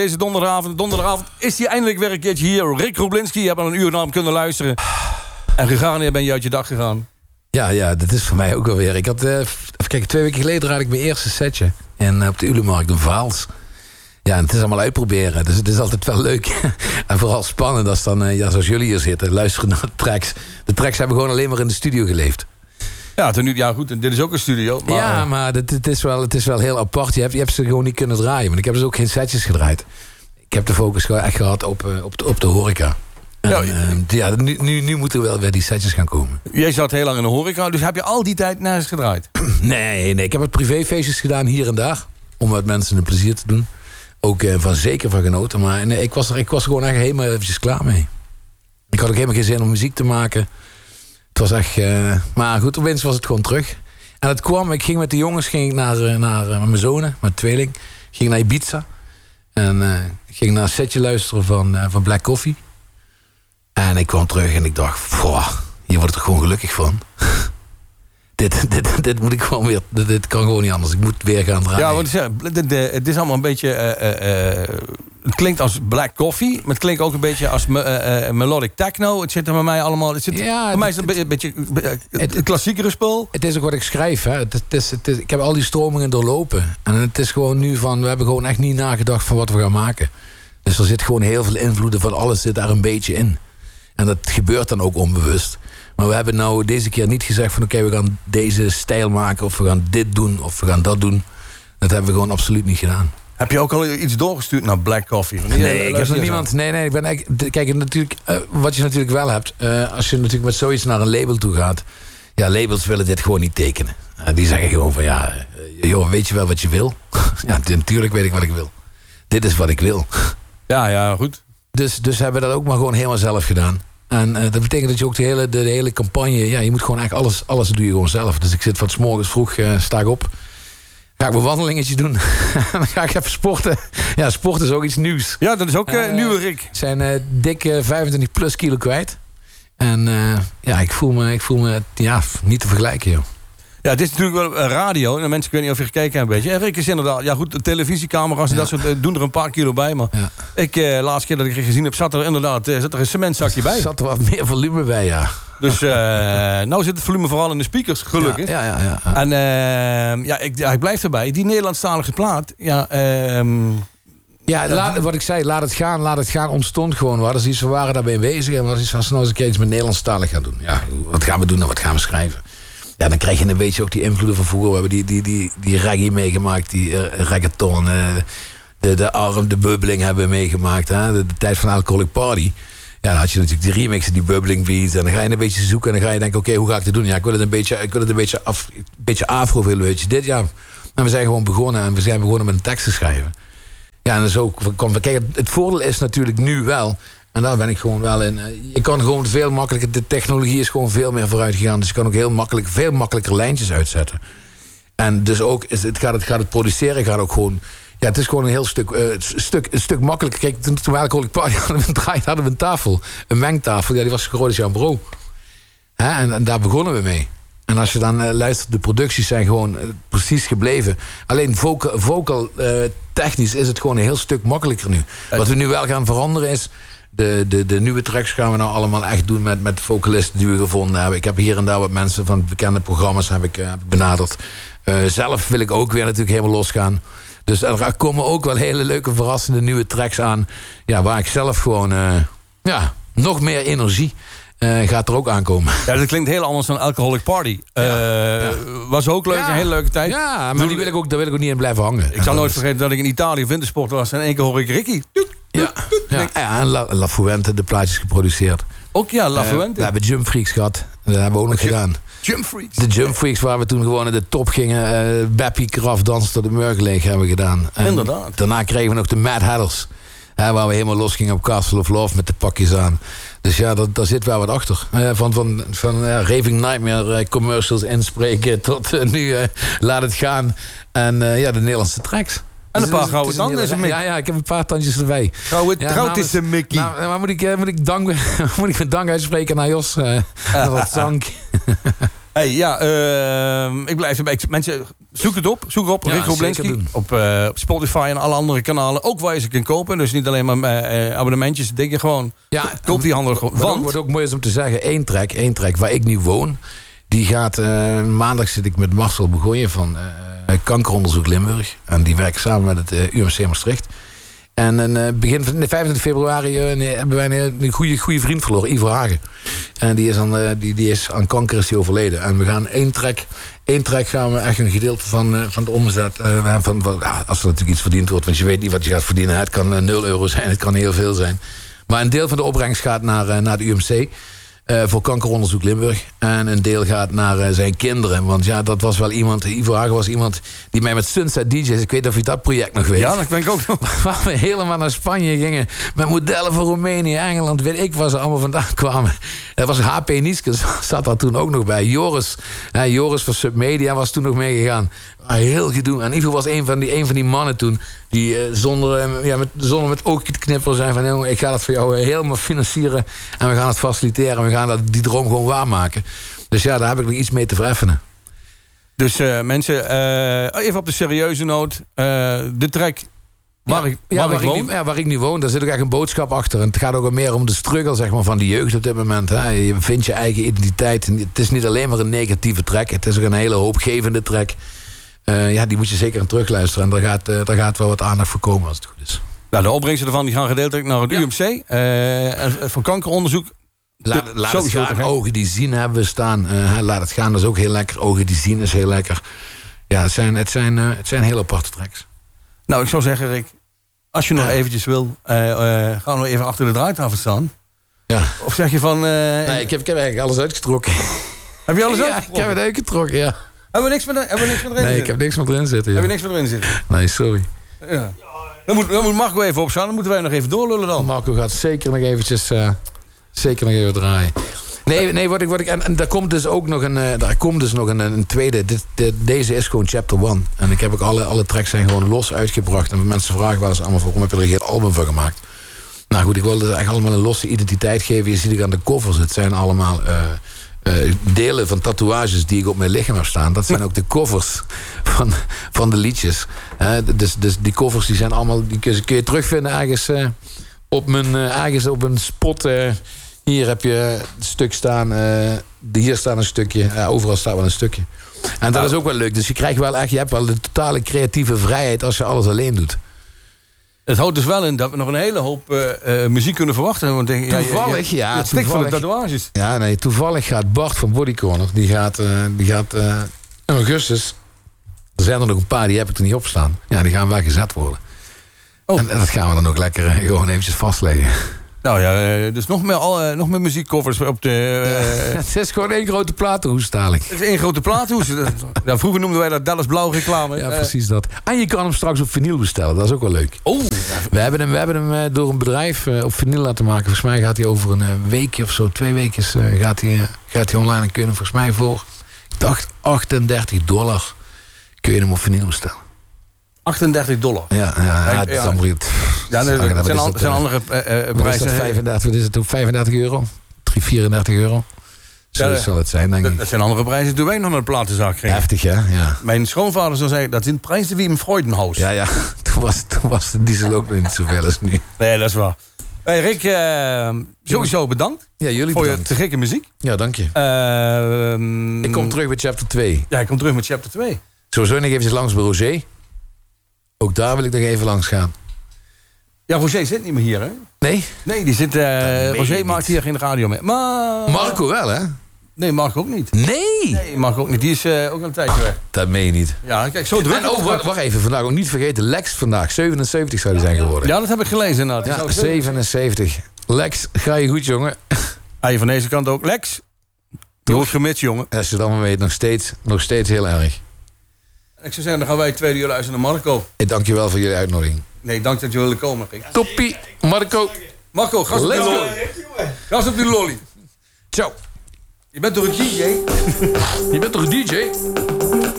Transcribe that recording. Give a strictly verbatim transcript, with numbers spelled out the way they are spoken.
Deze donderdagavond, donderdagavond is hij eindelijk weer een keertje hier. Rick Roblinski, je hebt al een uur naar hem kunnen luisteren. En gegaan, ben je uit je dag gegaan. Ja, ja, dat is voor mij ook alweer. Ik had, uh, even kijken, twee weken geleden draaide ik mijn eerste setje. En uh, op de Ulemarkt in Vaals. Ja, en het is allemaal uitproberen. Dus het is altijd wel leuk. En vooral spannend als dan, uh, ja, zoals jullie hier zitten, luisteren naar de tracks. De tracks hebben gewoon alleen maar in de studio geleefd. Ja, ten nu, ja goed, dit is ook een studio. Maar, ja, maar het, het, is wel, het is wel heel apart. Je hebt, je hebt ze gewoon niet kunnen draaien. Want ik heb dus ook geen setjes gedraaid. Ik heb de focus gewoon echt gehad op, uh, op, de, op de horeca. En, ja, uh, ja nu, nu, nu moeten er wel weer die setjes gaan komen. Jij zat heel lang in de horeca, dus heb je al die tijd nergens gedraaid? Nee, nee, ik heb wat privéfeestjes gedaan hier en daar. Om met mensen een plezier te doen. Ook uh, van zeker van genoten. Maar nee, ik was er, ik was er gewoon echt helemaal eventjes klaar mee. Ik had ook helemaal geen zin om muziek te maken. Het was echt... Uh, maar goed, opeens was het gewoon terug. En het kwam, ik ging met de jongens ging ik naar, uh, naar uh, mijn zonen, mijn tweeling. Ging naar Ibiza. En uh, ik ging naar een setje luisteren van, uh, van Black Coffee. En ik kwam terug en ik dacht, boah, hier word ik er gewoon gelukkig van. dit, dit, dit moet ik gewoon weer, dit, dit kan gewoon niet anders. Ik moet weer gaan draaien. Ja, want het is allemaal een beetje... Uh, uh, het klinkt als Black Coffee, maar het klinkt ook een beetje als uh, uh, melodic techno. Het zit er bij mij allemaal... Het zit, ja, bij mij is het een beetje het, het klassiekere spul. Het is ook wat ik schrijf. Hè. Het, het is, het is, ik heb al die stromingen doorlopen. En het is gewoon nu van... We hebben gewoon echt niet nagedacht van wat we gaan maken. Dus er zit gewoon heel veel invloeden van alles zit daar een beetje in. En dat gebeurt dan ook onbewust. Maar we hebben nou deze keer niet gezegd van... oké, okay, we gaan deze stijl maken... of we gaan dit doen, of we gaan dat doen. Dat hebben we gewoon absoluut niet gedaan. Heb je ook al iets doorgestuurd naar Black Coffee? Nee, nee ik heb nog niemand... Nee, nee, ik ben eigenlijk... Kijk, natuurlijk, uh, wat je natuurlijk wel hebt... Uh, als je natuurlijk met zoiets naar een label toe gaat... Ja, labels willen dit gewoon niet tekenen. Uh, die zeggen gewoon van... Ja, uh, joh, weet je wel wat je wil? Ja, natuurlijk weet ik wat ik wil. Dit is wat ik wil. Ja, ja, goed. Dus, dus hebben we dat ook maar gewoon helemaal zelf gedaan. En uh, dat betekent dat je ook de hele, de, de hele campagne... Ja, je moet gewoon eigenlijk alles... Alles doe je gewoon zelf. Dus ik zit van 's morgens vroeg, uh, sta ik op... Ga ik mijn wandelingetje doen. Dan ga ik even sporten. Ja, sport is ook iets nieuws. Ja, dat is ook uh, uh, nieuwe Rick. zijn uh, dik uh, vijfentwintig plus kilo kwijt. En uh, ja, ik voel me, ik voel me ja, niet te vergelijken, joh. Ja, het is natuurlijk wel uh, radio. En mensen, ik weet niet of je gekeken hebt, een beetje. En Rick is inderdaad, ja goed, de televisiecamera's en ja. dat soort, uh, doen er een paar kilo bij. Maar ja. ik, uh, laatste keer dat ik gezien heb, zat er inderdaad uh, zat er een cementzakje bij. Er zat er wat meer volume bij, ja. Dus uh, nou zit het volume vooral in de speakers, gelukkig. Ja, ja, ja, ja. En uh, ja, ik, ja, ik blijf erbij. Die Nederlandstalige plaat, ja... Um, Ja, laat, wat ik zei, laat het gaan, laat het gaan ontstond gewoon. We hadden zoiets, we waren daarbij bezig en we hadden zoiets, nou eens een keer iets met Nederlandstalig gaan doen. Ja, wat gaan we doen en wat gaan we schrijven? Ja, dan krijg je een beetje ook die invloeden van vroeger. We hebben die, die, die, die reggae meegemaakt, die uh, reggaeton, uh, de, de arm, de bubbeling hebben we meegemaakt. Hè? De, de tijd van Alcoholic Party. Ja, dan had je natuurlijk die remixen, die bubbling beat. En dan ga je een beetje zoeken en dan ga je denken, oké, okay, hoe ga ik dit doen? Ja, ik wil het een beetje, ik wil het een beetje, af, een beetje afro willen, weet je. Dit, ja. En we zijn gewoon begonnen en we zijn begonnen met een tekst te schrijven. Ja, en zo kwam. Kijk, het voordeel is natuurlijk nu wel. En daar ben ik gewoon wel in. Je kan gewoon veel makkelijker. De technologie is gewoon veel meer vooruit gegaan. Dus je kan ook heel makkelijk, veel makkelijker lijntjes uitzetten. En dus ook, het gaat het, gaat het produceren, gaat ook gewoon. Ja, het is gewoon een heel stuk, uh, stuk, een stuk makkelijker. Kijk, toen, toen we Alcoholic Party hadden we een draai, hadden we een tafel. Een mengtafel. Ja, die was zo groot als jouw bureau. Hè? En, en daar begonnen we mee. En als je dan uh, luistert, de producties zijn gewoon uh, precies gebleven. Alleen vocal, vocal uh, technisch is het gewoon een heel stuk makkelijker nu. Wat we nu wel gaan veranderen is... De, de, de nieuwe tracks gaan we nou allemaal echt doen met, met vocalisten die we gevonden hebben. Ik heb hier en daar wat mensen van bekende programma's heb ik, uh, heb ik benaderd. Uh, zelf wil ik ook weer natuurlijk helemaal losgaan. Dus er komen ook wel hele leuke, verrassende nieuwe tracks aan. Ja, waar ik zelf gewoon... Uh, ja, nog meer energie... Uh, gaat er ook aankomen. Ja, dat klinkt heel anders dan Alcoholic Party. Uh, ja, ja. Was ook leuk, ja. Een hele leuke tijd. Ja, maar die wil ik ook, daar wil ik ook niet in blijven hangen. Ik zal nooit vergeten dat ik in Italië wintersport was... en in één keer hoor ik Ricky. Ja, ja. ja en La, La Fuente de plaatjes geproduceerd. Ook ja, La Fuente. Uh, we hebben Jump Freaks gehad. Dat hebben we ook nog Jump, gedaan. Jump Freaks. De Jump Freaks waar we toen gewoon in de top gingen. Uh, Beppie, Kraf, Dans tot de Murgeleeg hebben we gedaan. En inderdaad. Daarna kregen we nog de Mad Hatters. Hè, waar we helemaal los gingen op Castle of Love met de pakjes aan. Dus ja, dat, daar zit wel wat achter. Uh, van van, van uh, Raving Nightmare uh, commercials inspreken tot uh, nu uh, Laat het gaan. En uh, ja, de Nederlandse tracks. En een paar gouden tanden is een Ja, ja, ik heb een paar tandjes erbij. Gouden ja, trout is een Mickey. Nou, maar moet ik, uh, moet ik dank, moet ik mijn dank uitspreken naar Jos? Uh, dat was dank. Hey, ja, uh, ik blijf erbij. Mensen, zoek het op. Zoek op. Ja, Rick Roblinski. Op, uh, op Spotify en alle andere kanalen. Ook waar je ze kunt kopen. Dus niet alleen maar uh, abonnementjes. Denk je gewoon. Ja, koop die handel gewoon. Want wat ook mooi is om te zeggen. Één track, één track waar ik nu woon. Die gaat. Uh, maandag zit ik met Marcel Begoyen van uh, Kankeronderzoek Limburg. En die werkt samen met het uh, U M C Maastricht. En uh, begin van vijfentwintig februari uh, nee, hebben wij een, een goede, goede vriend verloren, Ivo Hagen. En die is, aan, uh, die, die is aan kanker is die overleden. En we gaan één track, één track gaan we echt een gedeelte van, uh, van de omzet. Uh, van, van, ja, als er natuurlijk iets verdiend wordt, want je weet niet wat je gaat verdienen. Het kan uh, nul euro zijn, het kan heel veel zijn. Maar een deel van de opbrengst gaat naar, uh, naar de U M C. Uh, voor Kankeronderzoek Limburg. En een deel gaat naar uh, zijn kinderen. Want ja, dat was wel iemand... Ivo Hagen was iemand die mij met Sunset D J's... Ik weet niet of je dat project nog weet. Ja, dat ben ik ook nog. Waar we helemaal naar Spanje gingen. Met modellen van Roemenië, Engeland. Weet ik waar ze allemaal vandaan kwamen. Dat was H P Nieske. Zat daar toen ook nog bij. Joris. Uh, Joris van Submedia was toen nog meegegaan. Uh, heel gedoe. En Ivo was een van die, een van die mannen toen... die uh, zonder, uh, ja, met, zonder met oogknipperen zijn van... jongen, ik ga dat voor jou uh, helemaal financieren... en we gaan het faciliteren... en we gaan dat, die droom gewoon waarmaken. Dus ja, daar heb ik nog iets mee te vereffenen. Dus uh, mensen, uh, even op de serieuze noot. Uh, de track waar, ja, ik, waar, ja, waar, ik woon. Nu, ja, waar ik nu woon, daar zit ook echt een boodschap achter. En het gaat ook meer om de struggle zeg maar, van de jeugd op dit moment. Hè. Je vindt je eigen identiteit. Het is niet alleen maar een negatieve track. Het is ook een hele hoopgevende track. Uh, ja, die moet je zeker aan terugluisteren. En daar gaat, uh, daar gaat wel wat aandacht voor komen als het goed is. Nou, de opbrengsten ervan die gaan gedeeltelijk naar het ja. U M C. Uh, en voor kankeronderzoek. Laat, de, laat het gaan. Ogen die zien hebben we staan. Uh, laat het gaan, dat is ook heel lekker. Ogen die zien is heel lekker. Ja, het zijn, het zijn, uh, het zijn heel aparte tracks. Nou, ik zou zeggen, Rick. Als je nog uh, eventjes wil. Uh, uh, gaan we even achter de draaitafel staan. Ja. Of zeg je van... Uh, nee, ik heb, ik heb eigenlijk alles uitgetrokken. Heb je alles ja, uitgetrokken? Ik heb het uitgetrokken, ja. Hebben we niks meer, hebben we niks meer erin Nee, zitten? ik heb niks meer erin zitten. Ja. Heb je niks meer erin zitten? Nee, sorry. Ja. Dan, moet, dan moet Marco even opstaan. Dan moeten wij nog even doorlullen dan. Marco gaat zeker nog eventjes... Uh, zeker nog even draaien. Nee, nee wat ik, wat ik, en, en daar komt dus ook nog een, uh, daar komt dus nog een, een tweede. Dit, dit, deze is gewoon chapter one. En ik heb ook alle, alle tracks zijn gewoon los uitgebracht. En mensen vragen wel eens allemaal voor, waarom heb je er geen album van gemaakt? Nou goed, ik wilde dus echt allemaal een losse identiteit geven. Je ziet het aan de covers. Het zijn allemaal uh, uh, delen van tatoeages die ik op mijn lichaam heb staan. Dat zijn ook de covers van, van de liedjes. Uh, dus, dus die covers die zijn allemaal, die kun je, kun je terugvinden ergens uh, op mijn, uh, ergens op een spot. Uh, Hier heb je een stuk staan. Uh, hier staat een stukje. Uh, overal staat wel een stukje. En dat is ook wel leuk. Dus je krijgt wel echt, je hebt wel de totale creatieve vrijheid als je alles alleen doet. Het houdt dus wel in dat we nog een hele hoop uh, uh, muziek kunnen verwachten. Want denk, toevallig, ja. ja, ja het stikt van de tatoeages. Ja, nee, toevallig gaat Bart van Body Corner, die gaat, uh, die gaat uh, in augustus. Er zijn er nog een paar, die heb ik er niet op staan. Ja, die gaan wel gezet worden. Oh. En, en dat gaan we dan ook lekker uh, gewoon eventjes vastleggen. Nou ja, dus nog meer, al, uh, nog meer muziekcovers op de... Uh, het is gewoon één grote platenhoes, dadelijk. Het is één grote platenhoes. Ja, vroeger noemden wij dat Dallas Blauw reclame. Ja, uh, precies dat. En je kan hem straks op vinyl bestellen, dat is ook wel leuk. Oh. We hebben hem, we hebben hem uh, door een bedrijf uh, op vinyl laten maken. Volgens mij gaat hij over een uh, weekje of zo, twee weken uh, gaat, hij, uh, gaat hij online en kun je hem volgens mij voor, ik dacht achtendertig dollar, kun je hem op vinyl bestellen. achtendertig dollar. Ja, ja, ja, het is allemaal ja, ja, nee, het zijn, al, zijn andere uh, uh, prijzen. Is vijfendertig, wat is het ook? vijfendertig euro? drie, vierendertig euro? Zo ja, zal het zijn, denk ik. Dat zijn andere prijzen toen wij nog naar de platenzaak gingen. Heftig, ja. ja. Mijn schoonvader zou zeggen, dat zijn prijzen wie im Freudenhaus. Ja, ja. Toen was, toen was de diesel ook nog niet zoveel als nu. Nee, dat is waar. Hey Rick, uh, sowieso bedankt. Ja, jullie voor bedankt. je te gekke muziek. Ja, dank je. Uh, um, ik kom terug met chapter twee. Ja, ik kom terug met chapter twee. Sowieso nog even langs bij Roger. Ook daar wil ik nog even langs gaan. Ja, Roger zit niet meer hier, hè? Nee? Nee, die zit... Uh, Roger maakt hier geen radio meer. Maar... Marco wel, hè? Nee, Marco ook niet. Nee? Nee, Marco ook niet. Die is uh, ook al een tijdje weg. Dat meen je niet. Ja, kijk, zo druk. En oh, wacht, wacht even. Vandaag ook niet vergeten. Lex vandaag. zevenenzeventig zou die zijn geworden. Ja, dat heb ik gelezen inderdaad. Ja, zevenenzeventig. Lex, ga je goed, jongen. Ga je van deze kant ook. Lex, je wordt gemist, jongen. Als je het allemaal weet, nog steeds, nog steeds heel erg. Ik zou zeggen, dan gaan wij tweede uur luisteren naar Marco. Ik dank je wel voor jullie uitnodiging. Nee, dank dat je wilde komen. Toppie, Marco. Marco, gas op die lolly. Gas op die lolly. Ciao. Je bent toch een D J? Je bent toch een D J?